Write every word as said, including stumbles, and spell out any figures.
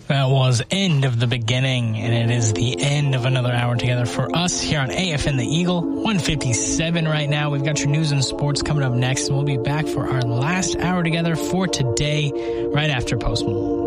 That was End of the Beginning, and it is the end of another hour together for us here on A F N The Eagle. one fifty-seven right now. We've got your news and sports coming up next, and we'll be back for our last hour together for today, right after Post Malone.